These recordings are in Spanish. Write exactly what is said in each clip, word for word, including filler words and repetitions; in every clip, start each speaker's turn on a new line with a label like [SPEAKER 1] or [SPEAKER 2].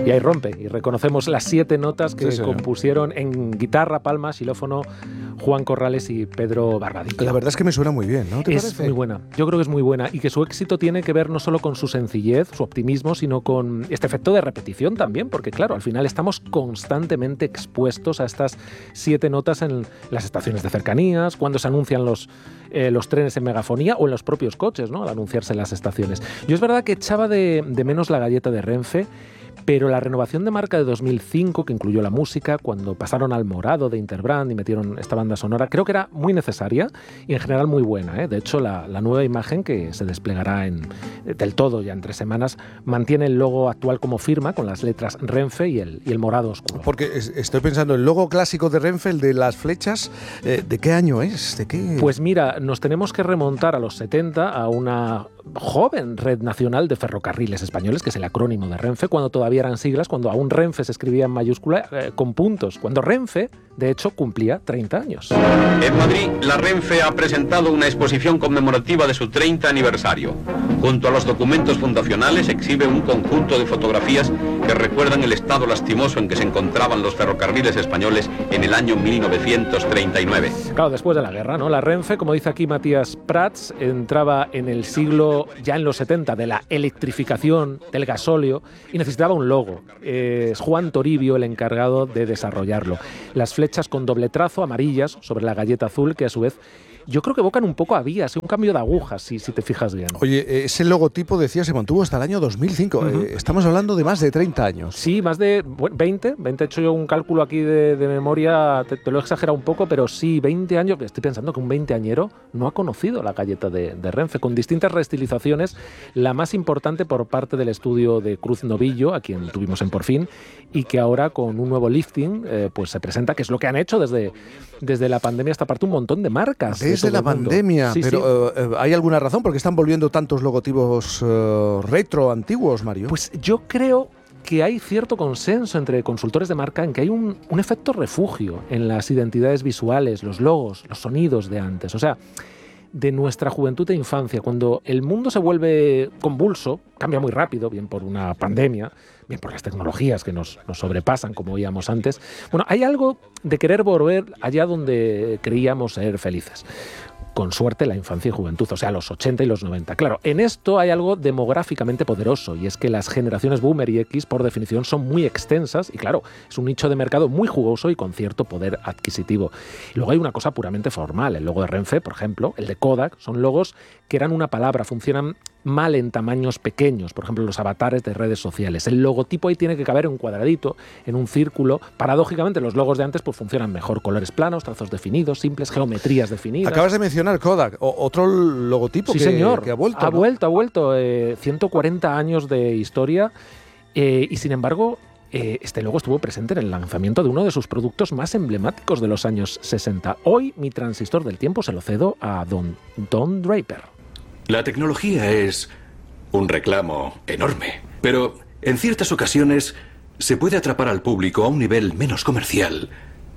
[SPEAKER 1] Y ahí rompe, y reconocemos las siete notas que
[SPEAKER 2] sí,
[SPEAKER 1] compusieron en guitarra, palma, xilófono, Juan Corrales y Pedro Barbadillo.
[SPEAKER 2] La verdad es que me suena muy bien, ¿no? ¿Te
[SPEAKER 1] es
[SPEAKER 2] parece?
[SPEAKER 1] muy buena, yo creo que es muy buena, y que su éxito tiene que ver no solo con su sencillez, su optimismo, sino con este efecto de repetición también, porque claro, al final estamos constantemente expuestos a estas siete notas en las estaciones de cercanías, cuando se anuncian los, eh, los trenes en megafonía o en los propios coches, ¿no? Al anunciarse en las estaciones. Yo es verdad que echaba de, de menos la galleta de Renfe, pero la renovación de marca de dos mil cinco, que incluyó la música, cuando pasaron al morado de Interbrand y metieron esta banda sonora, creo que era muy necesaria y en general muy buena, ¿eh? De hecho, la, la nueva imagen que se desplegará en, del todo ya en tres semanas mantiene el logo actual como firma, con las letras Renfe y el, y el morado oscuro.
[SPEAKER 2] Porque estoy pensando, el logo clásico de Renfe, el de las flechas, eh, ¿de qué año es? ¿De qué?
[SPEAKER 1] Pues mira, nos tenemos que remontar a los setenta, a una joven red nacional de ferrocarriles españoles, que es el acrónimo de Renfe, cuando todavía eran siglas, cuando aún Renfe se escribía en mayúscula eh, con puntos, cuando Renfe, de hecho, cumplía treinta años.
[SPEAKER 3] En Madrid, la Renfe ha presentado una exposición conmemorativa de su treinta aniversario. Junto a los documentos fundacionales exhibe un conjunto de fotografías que recuerdan el estado lastimoso en que se encontraban los ferrocarriles españoles en el año mil novecientos treinta y nueve.
[SPEAKER 1] Claro, después de la guerra, ¿no? La Renfe, como dice aquí Matías Prats, entraba en el siglo, ya en los setenta, de la electrificación, del gasóleo, y necesitaba un logo. Es Juan Toribio el encargado de desarrollarlo. Las flechas con doble trazo, amarillas, sobre la galleta azul, que a su vez yo creo que evocan un poco a vías, un cambio de agujas, si, si te fijas bien.
[SPEAKER 2] Oye, ese logotipo, decía, se mantuvo hasta el año dos mil cinco. Uh-huh. Eh, estamos hablando de más de treinta años.
[SPEAKER 1] Sí, más de veinte. veinte he hecho yo un cálculo aquí de, de memoria, te, te lo he exagerado un poco, pero sí, veinte años. Estoy pensando que un veinteañero no ha conocido la galleta de, de Renfe, con distintas reestilizaciones, la más importante por parte del estudio de Cruz Novillo, a quien tuvimos en Por Fin, y que ahora con un nuevo lifting eh, pues se presenta, que es lo que han hecho desde, desde la pandemia hasta parte un montón de marcas.
[SPEAKER 2] Desde la pandemia, sí, pero sí. Uh, ¿hay alguna razón por qué están volviendo tantos logotipos uh, retro, antiguos, Mario?
[SPEAKER 1] Pues yo creo que hay cierto consenso entre consultores de marca en que hay un, un efecto refugio en las identidades visuales, los logos, los sonidos de antes. O sea, de nuestra juventud e infancia, cuando el mundo se vuelve convulso, cambia muy rápido, bien por una pandemia, bien por las tecnologías que nos, nos sobrepasan, como oíamos antes. Bueno, hay algo de querer volver allá donde creíamos ser felices. Con suerte, la infancia y juventud, o sea, los ochenta y los noventa. Claro, en esto hay algo demográficamente poderoso, y es que las generaciones Boomer y X, por definición, son muy extensas, y claro, es un nicho de mercado muy jugoso y con cierto poder adquisitivo. Y luego hay una cosa puramente formal. El logo de Renfe, por ejemplo, el de Kodak, son logos que eran una palabra, funcionan mal en tamaños pequeños, por ejemplo, los avatares de redes sociales. El logotipo ahí tiene que caber en un cuadradito, en un círculo. Paradójicamente, los logos de antes pues funcionan mejor, colores planos, trazos definidos, simples, geometrías definidas.
[SPEAKER 2] Acabas de mencionar Kodak, o, otro logotipo
[SPEAKER 1] sí,
[SPEAKER 2] que,
[SPEAKER 1] señor.
[SPEAKER 2] que ha vuelto.
[SPEAKER 1] Ha
[SPEAKER 2] ¿no?
[SPEAKER 1] vuelto, ha vuelto. Eh, ciento cuarenta años de historia eh, y, sin embargo, eh, este logo estuvo presente en el lanzamiento de uno de sus productos más emblemáticos de los años sesenta. Hoy, mi transistor del tiempo se lo cedo a Don, Don Draper.
[SPEAKER 4] La tecnología es un reclamo enorme, pero en ciertas ocasiones se puede atrapar al público a un nivel menos comercial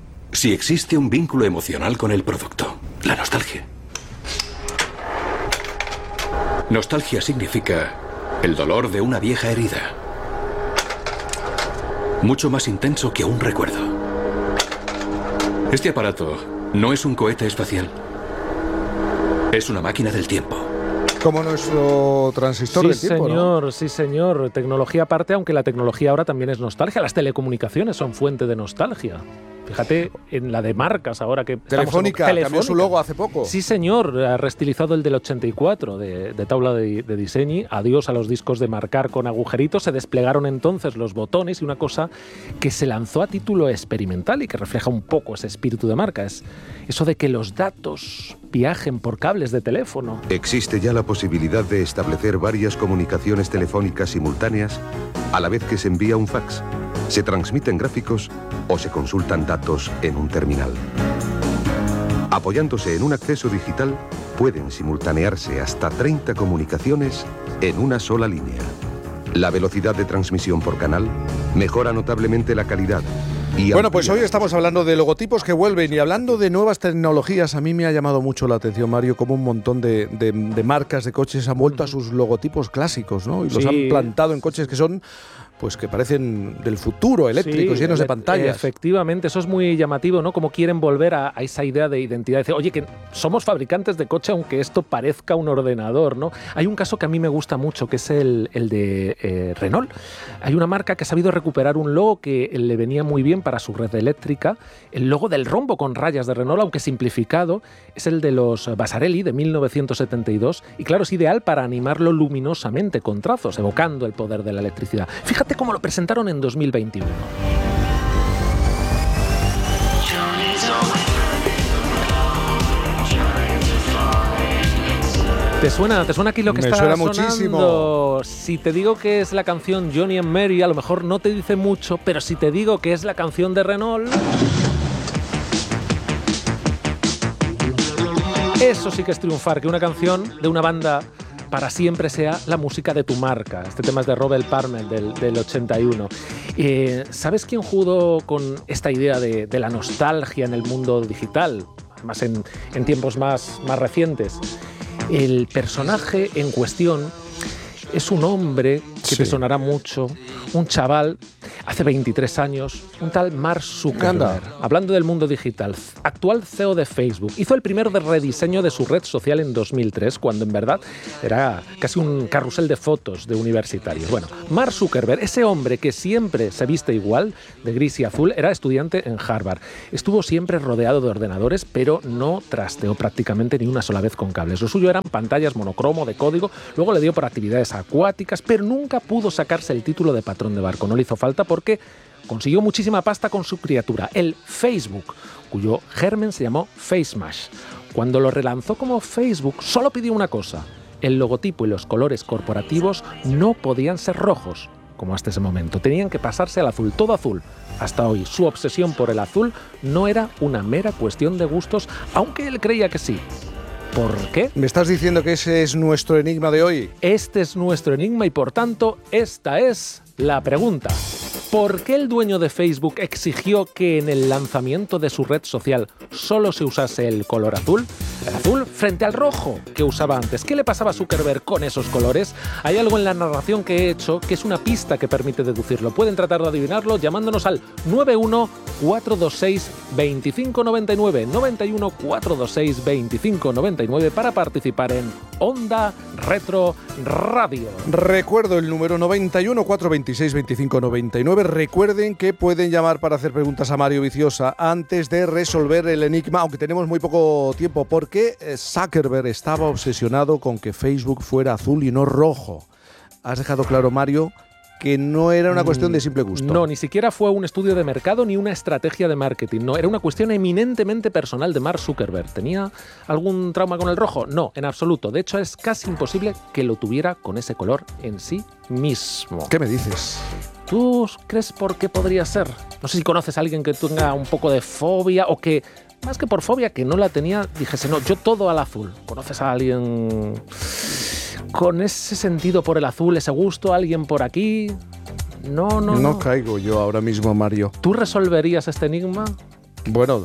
[SPEAKER 4] si existe un vínculo emocional con el producto, la nostalgia. Nostalgia significa el dolor de una vieja herida, mucho más intenso que un recuerdo. Este aparato no es un cohete espacial, es una máquina del tiempo.
[SPEAKER 2] Como nuestro transistor
[SPEAKER 1] sí,
[SPEAKER 2] del tiempo,
[SPEAKER 1] señor,
[SPEAKER 2] ¿no?
[SPEAKER 1] Sí, señor. Tecnología aparte, aunque la tecnología ahora también es nostalgia. Las telecomunicaciones son fuente de nostalgia. Fíjate en la de marcas ahora que...
[SPEAKER 2] Telefónica,
[SPEAKER 1] Telefónica.
[SPEAKER 2] cambió su logo hace poco.
[SPEAKER 1] Sí, señor. Ha reestilizado el del ochenta y cuatro de, de tabla de, de diseño. Adiós a los discos de marcar con agujeritos. Se desplegaron entonces los botones y una cosa que se lanzó a título experimental y que refleja un poco ese espíritu de marca. Es eso de que los datos viajen por cables de teléfono.
[SPEAKER 5] Existe ya la posibilidad de establecer varias comunicaciones telefónicas simultáneas a la vez que se envía un fax, se transmiten gráficos o se consultan datos en un terminal. Apoyándose en un acceso digital, pueden simultanearse hasta treinta comunicaciones en una sola línea. La velocidad de transmisión por canal mejora notablemente la calidad. Y
[SPEAKER 2] bueno, pues hoy estamos hablando de logotipos que vuelven, y hablando de nuevas tecnologías. A mí me ha llamado mucho la atención, Mario, cómo un montón de, de, de marcas de coches han vuelto a sus logotipos clásicos, ¿no? Y los sí. han plantado en coches que son pues que parecen del futuro, eléctricos,
[SPEAKER 1] sí,
[SPEAKER 2] llenos de
[SPEAKER 1] ele-
[SPEAKER 2] pantallas.
[SPEAKER 1] Efectivamente, eso es muy llamativo, ¿no? Como quieren volver a, a esa idea de identidad. Dice, oye, que somos fabricantes de coche aunque esto parezca un ordenador, ¿no? Hay un caso que a mí me gusta mucho, que es el, el de eh, Renault. Hay una marca que ha sabido recuperar un logo que le venía muy bien para su red eléctrica. El logo del rombo con rayas de Renault, aunque simplificado, es el de los Vasarely de mil novecientos setenta y dos. Y claro, es ideal para animarlo luminosamente con trazos, evocando el poder de la electricidad. Fíjate cómo lo presentaron en dos mil veintiuno. ¿Te suena, ¿Te suena aquí lo que
[SPEAKER 2] Me
[SPEAKER 1] está
[SPEAKER 2] suena
[SPEAKER 1] sonando?
[SPEAKER 2] muchísimo.
[SPEAKER 1] Si te digo que es la canción Johnny and Mary, a lo mejor no te dice mucho, pero si te digo que es la canción de Renault... Eso sí que es triunfar, que una canción de una banda para siempre sea la música de tu marca. Este tema es de Robert Palmer, del, del ochenta y uno. Eh, ¿Sabes quién jugó con esta idea de, de la nostalgia en el mundo digital? Además, en, en tiempos más, más recientes. El personaje en cuestión es un hombre que
[SPEAKER 2] Sí.
[SPEAKER 1] te sonará mucho, un chaval, hace veintitrés años, un tal Mark Zuckerberg,
[SPEAKER 2] Anda.
[SPEAKER 1] hablando del mundo digital, actual C E O de Facebook. Hizo el primer rediseño de su red social en dos mil tres, cuando en verdad era casi un carrusel de fotos de universitarios. Bueno, Mark Zuckerberg, ese hombre que siempre se viste igual, de gris y azul, era estudiante en Harvard. Estuvo siempre rodeado de ordenadores, pero no trasteó prácticamente ni una sola vez con cables. Lo suyo eran pantallas monocromo de código, luego le dio por actividades acuáticas, pero nunca pudo sacarse el título de patrón de barco. No le hizo falta porque consiguió muchísima pasta con su criatura, el Facebook, cuyo germen se llamó FaceMash. Cuando lo relanzó como Facebook, solo pidió una cosa: el logotipo y los colores corporativos no podían ser rojos, como hasta ese momento. Tenían que pasarse al azul, todo azul. Hasta hoy, su obsesión por el azul no era una mera cuestión de gustos, aunque él creía que sí. ¿Por qué?
[SPEAKER 2] ¿Me estás diciendo que ese es nuestro enigma de hoy?
[SPEAKER 1] Este es nuestro enigma y, por tanto, esta es la pregunta. ¿Por qué el dueño de Facebook exigió que en el lanzamiento de su red social solo se usase el color azul? El azul frente al rojo que usaba antes. ¿Qué le pasaba a Zuckerberg con esos colores? Hay algo en la narración que he hecho que es una pista que permite deducirlo. Pueden tratar de adivinarlo llamándonos al nueve uno cuatro dos seis dos cinco nueve nueve, nueve uno cuatro dos seis dos cinco nueve nueve para participar en Onda Retro Radio.
[SPEAKER 2] Recuerdo el número noventa y uno cuatro dos seis dos cinco nueve nueve. Recuerden que pueden llamar para hacer preguntas a Mario Viciosa antes de resolver el enigma, aunque tenemos muy poco tiempo. ¿Por qué Zuckerberg estaba obsesionado con que Facebook fuera azul y no rojo? Has dejado claro, Mario, que no era una cuestión de simple gusto.
[SPEAKER 1] No, ni siquiera fue un estudio de mercado ni una estrategia de marketing. No, era una cuestión eminentemente personal de Mark Zuckerberg. ¿Tenía algún trauma con el rojo? No, en absoluto. De hecho, es casi imposible que lo tuviera con ese color en sí mismo.
[SPEAKER 2] ¿Qué me dices?
[SPEAKER 1] ¿Tú crees por qué podría ser? No sé si conoces a alguien que tenga un poco de fobia o que, más que por fobia, que no la tenía, dijese, no, yo todo al azul. ¿Conoces a alguien con ese sentido por el azul, ese gusto? ¿Alguien por aquí? No, no, no.
[SPEAKER 2] No caigo yo ahora mismo, Mario.
[SPEAKER 1] ¿Tú resolverías este enigma?
[SPEAKER 2] Bueno,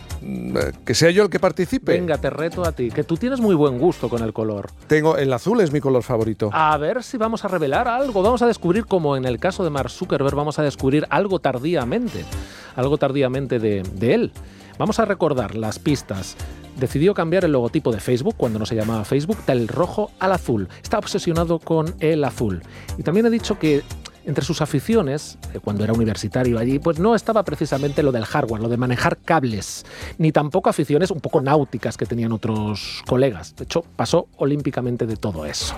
[SPEAKER 2] que sea yo el que participe.
[SPEAKER 1] Venga, te reto a ti, que tú tienes muy buen gusto con el color.
[SPEAKER 2] Tengo, el azul es mi color favorito.
[SPEAKER 1] A ver si vamos a revelar algo. Vamos a descubrir, como en el caso de Mark Zuckerberg, vamos a descubrir algo tardíamente. Algo tardíamente de, de él. Vamos a recordar las pistas. Decidió cambiar el logotipo de Facebook, cuando no se llamaba Facebook, del rojo al azul. Está obsesionado con el azul. Y también he dicho que entre sus aficiones, cuando era universitario allí, pues no estaba precisamente lo del hardware, lo de manejar cables, ni tampoco aficiones un poco náuticas que tenían otros colegas. De hecho, pasó olímpicamente de todo eso.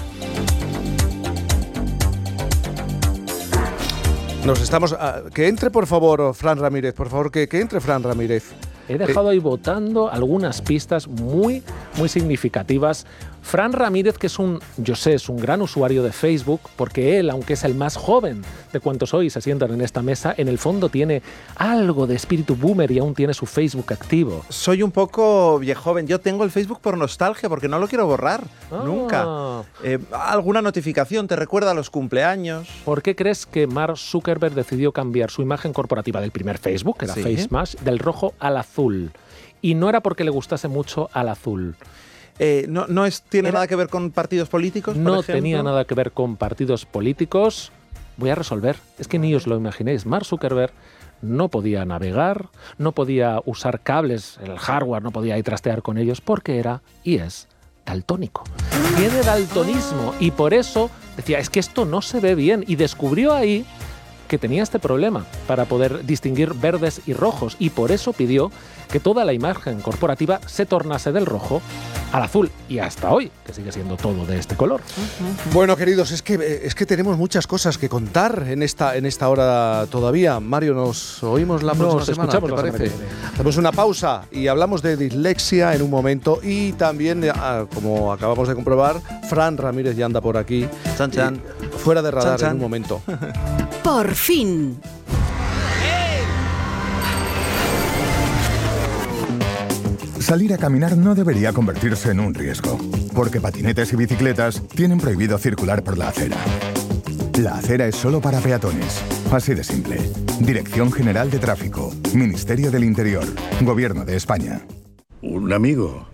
[SPEAKER 2] Nos estamos... Uh, que entre, por favor, Fran Ramírez, por favor, que, que entre Fran Ramírez.
[SPEAKER 1] He dejado ahí votando algunas pistas muy, muy significativas. Fran Ramírez, que es un, yo sé, es un gran usuario de Facebook, porque él, aunque es el más joven de cuantos hoy se sientan en esta mesa, en el fondo tiene algo de espíritu boomer y aún tiene su Facebook activo.
[SPEAKER 6] Soy un poco viejoven. Yo tengo el Facebook por nostalgia, porque no lo quiero borrar.
[SPEAKER 1] Ah.
[SPEAKER 6] Nunca. Eh, ¿Alguna notificación te recuerda a los cumpleaños?
[SPEAKER 1] ¿Por qué crees que Mark Zuckerberg decidió cambiar su imagen corporativa del primer Facebook, que era
[SPEAKER 6] Sí.
[SPEAKER 1] FaceMash, del rojo al azul? Y no era porque le gustase mucho al azul.
[SPEAKER 6] Eh, ¿No, no es, tiene
[SPEAKER 1] Era-
[SPEAKER 6] nada que ver con partidos políticos, por
[SPEAKER 1] No
[SPEAKER 6] ejemplo?
[SPEAKER 1] tenía nada que ver con partidos políticos. voy a resolver. Es que ni os lo imaginéis. Mark Zuckerberg no podía navegar, no podía usar cables, el hardware, no podía ir trastear con ellos porque era y es daltónico. Tiene daltonismo y por eso decía, es que esto no se ve bien, y descubrió ahí que tenía este problema para poder distinguir verdes y rojos, y por eso pidió que toda la imagen corporativa se tornase del rojo al azul, y hasta hoy, que sigue siendo todo de este color.
[SPEAKER 2] Bueno, queridos, es que, es que tenemos muchas cosas que contar en esta, en esta hora todavía. Mario, nos oímos la próxima
[SPEAKER 1] Nos
[SPEAKER 2] semana,
[SPEAKER 1] escuchamos
[SPEAKER 2] ¿te
[SPEAKER 1] la
[SPEAKER 2] parece?
[SPEAKER 1] semana que viene.
[SPEAKER 2] Hacemos una pausa y hablamos de dislexia en un momento, y también, ah, como acabamos de comprobar, Fran Ramírez ya anda por aquí.
[SPEAKER 6] Chan, chan.
[SPEAKER 2] Eh, fuera de radar
[SPEAKER 6] Chan, chan.
[SPEAKER 2] en un momento.
[SPEAKER 7] Por fin.
[SPEAKER 8] Salir a caminar no debería convertirse en un riesgo, porque patinetes y bicicletas tienen prohibido circular por la acera. La acera es solo para peatones. Así de simple. Dirección General de Tráfico, Ministerio del Interior, Gobierno de España.
[SPEAKER 9] ¿Un amigo?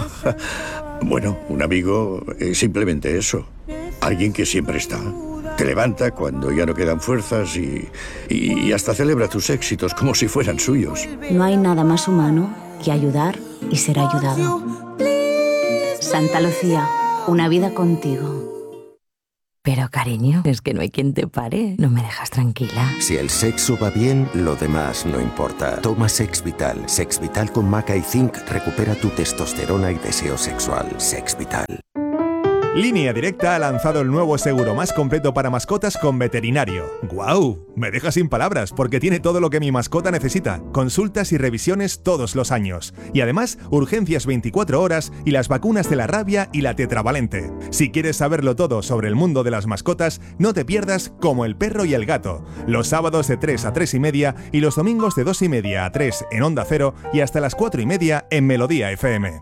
[SPEAKER 9] Bueno, un amigo es simplemente eso. Alguien que siempre está. Te levanta cuando ya no quedan fuerzas y, y hasta celebra tus éxitos como si fueran suyos.
[SPEAKER 7] No hay nada más humano que ayudar y ser ayudado. Santa Lucía, una vida contigo.
[SPEAKER 10] Pero cariño, es que no hay quien te pare. No me dejas tranquila.
[SPEAKER 11] Si el sexo va bien, lo demás no importa. Toma Sex Vital. Sex Vital con maca y zinc recupera tu testosterona y deseo sexual. Sex Vital.
[SPEAKER 12] Línea Directa ha lanzado el nuevo seguro más completo para mascotas con veterinario. ¡Guau! Me deja sin palabras porque tiene todo lo que mi mascota necesita. Consultas y revisiones todos los años. Y además, urgencias veinticuatro horas y las vacunas de la rabia y la tetravalente. Si quieres saberlo todo sobre el mundo de las mascotas, no te pierdas Como el perro y el gato. Los sábados de tres a tres y media y los domingos de dos y media a tres en Onda Cero y hasta las cuatro y media en Melodía F M.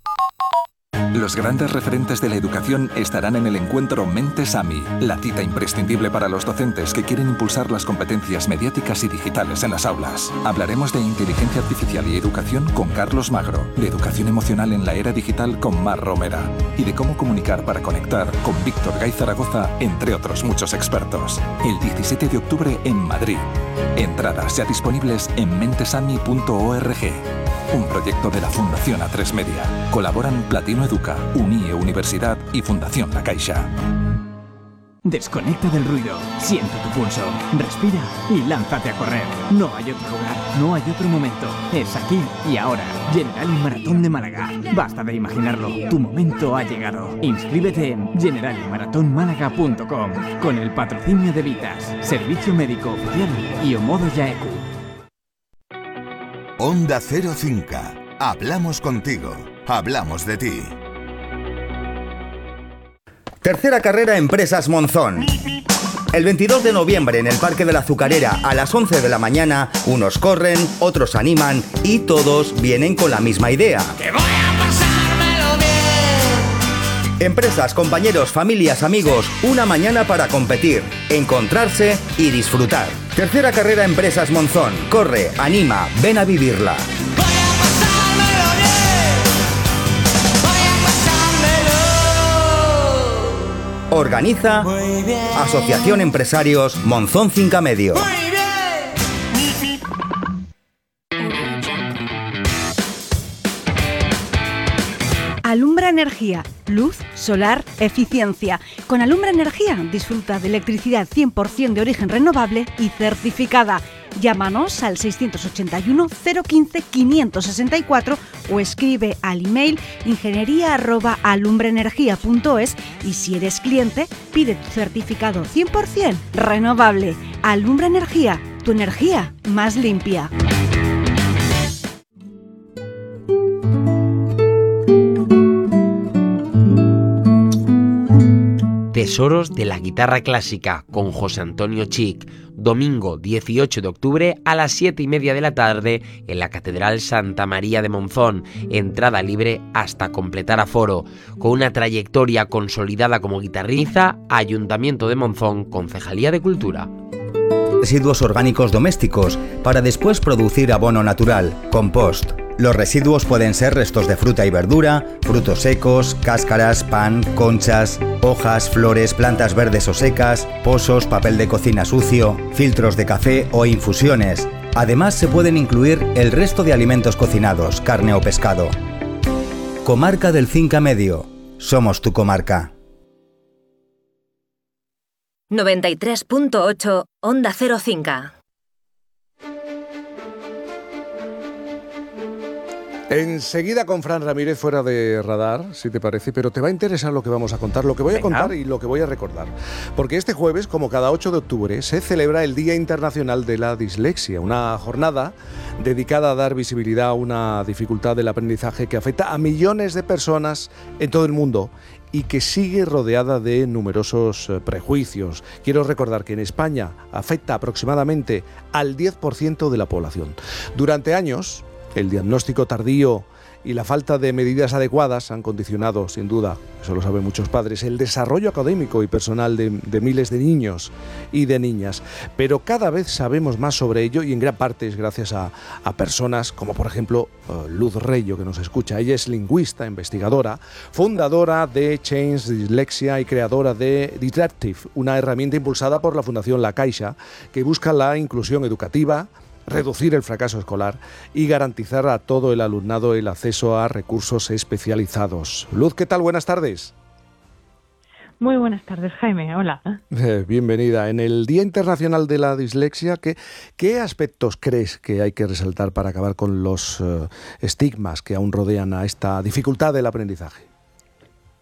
[SPEAKER 13] Los grandes referentes de la educación estarán en el encuentro Mentes A M I, la cita imprescindible para los docentes que quieren impulsar las competencias mediáticas y digitales en las aulas. Hablaremos de inteligencia artificial y educación con Carlos Magro, de educación emocional en la era digital con Mar Romera y de cómo comunicar para conectar con Víctor Gay Zaragoza, entre otros muchos expertos. El diecisiete de octubre en Madrid. Entradas ya disponibles en mentesami punto org. Un proyecto de la Fundación A tres Media. Colaboran Platino Educa, Unie Universidad y Fundación La Caixa.
[SPEAKER 14] Desconecta del ruido, siente tu pulso, respira y lánzate a correr. No hay otro lugar, no hay otro momento. Es aquí y ahora. Generali Maratón de Málaga. Basta de imaginarlo, tu momento ha llegado. Inscríbete en generali maratón málaga punto com con el patrocinio de Vitas, Servicio Médico Oficial y Omodo Yaeku.
[SPEAKER 15] Onda Cero Cinca. Hablamos contigo. Hablamos de ti.
[SPEAKER 16] Tercera carrera Empresas Monzón. El veintidós de noviembre en el Parque de la Azucarera a las once de la mañana, unos corren, otros animan y todos vienen con la misma idea. ¡Que voy a pasármelo bien! Empresas, compañeros, familias, amigos, una mañana para competir, encontrarse y disfrutar. Tercera carrera Empresas Monzón. Corre, anima, ven a vivirla. Organiza Asociación Empresarios Monzón Cinca Medio.
[SPEAKER 17] Alumbra Energía, luz, solar, eficiencia. Con Alumbra Energía disfruta de electricidad cien por ciento de origen renovable y certificada. Llámanos al seiscientos ochenta y uno, cero quince, quinientos sesenta y cuatro o escribe al email ingeniería arroba alumbraenergia punto es y si eres cliente, pide tu certificado cien por ciento renovable. Alumbra Energía, tu energía más limpia.
[SPEAKER 18] Tesoros de la guitarra clásica con José Antonio Chic, domingo dieciocho de octubre a las siete y media de la tarde en la Catedral Santa María de Monzón, entrada libre hasta completar aforo, con una trayectoria consolidada como guitarrista, Ayuntamiento de Monzón, Concejalía de Cultura.
[SPEAKER 16] Residuos orgánicos domésticos para después producir abono natural, compost. Los residuos pueden ser restos de fruta y verdura, frutos secos, cáscaras, pan, conchas, hojas, flores, plantas verdes o secas, pozos, papel de cocina sucio, filtros de café o infusiones. Además, se pueden incluir el resto de alimentos cocinados, carne o pescado. Comarca del Cinca Medio. Somos tu comarca.
[SPEAKER 19] noventa y tres punto ocho Onda Cero Cinca.
[SPEAKER 2] Enseguida con Fran Ramírez fuera de radar, si te parece, pero te va a interesar lo que vamos a contar, lo que voy a
[SPEAKER 6] Venga.
[SPEAKER 2] contar y lo que voy a recordar. Porque este jueves, como cada ocho de octubre, se celebra el Día Internacional de la Dislexia, una jornada dedicada a dar visibilidad a una dificultad del aprendizaje que afecta a millones de personas en todo el mundo y que sigue rodeada de numerosos eh, prejuicios. Quiero recordar que en España afecta aproximadamente al diez por ciento de la población. Durante años, el diagnóstico tardío y la falta de medidas adecuadas han condicionado, sin duda, eso lo saben muchos padres, el desarrollo académico y personal de, de miles de niños y de niñas. Pero cada vez sabemos más sobre ello y en gran parte es gracias a, a personas como, por ejemplo, uh, Luz Reyo, que nos escucha. Ella es lingüista, investigadora, fundadora de Change Dyslexia y creadora de Disruptive, una herramienta impulsada por la Fundación La Caixa que busca la inclusión educativa, reducir el fracaso escolar y garantizar a todo el alumnado el acceso a recursos especializados. Luz, ¿qué tal? Buenas tardes.
[SPEAKER 20] Muy buenas tardes, Jaime. Hola.
[SPEAKER 2] Eh, bienvenida. En el Día Internacional de la Dislexia, ¿qué, qué aspectos crees que hay que resaltar para acabar con los uh, estigmas que aún rodean a esta dificultad del aprendizaje?